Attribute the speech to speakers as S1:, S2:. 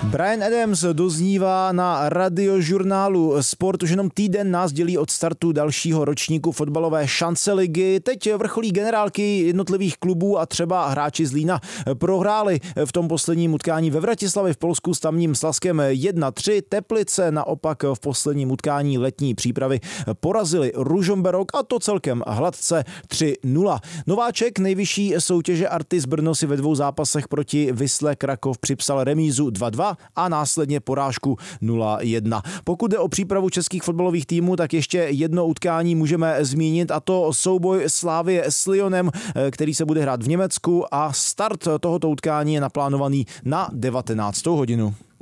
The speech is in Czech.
S1: Bryan Adams doznívá na radiožurnálu Sport. Už jenom týden nás dělí od startu dalšího ročníku fotbalové šance ligy. Teď vrcholí generálky jednotlivých klubů a třeba hráči z Lína prohráli v tom posledním utkání ve Vratislavi v Polsku s tamním Slaskem 1-3. Teplice naopak v posledním utkání letní přípravy porazili Ružomberok a to celkem hladce 3-0. Nováček nejvyšší soutěže Artis Brno si ve 2 zápasech proti Wisle Krakov připsal remízu 2-2 a následně porážku 0-1. Pokud jde o přípravu českých fotbalových týmů, tak ještě jedno utkání můžeme zmínit, a to souboj Slavie s Lyonem, který se bude hrát v Německu, a start tohoto utkání je naplánovaný na 19. hodinu.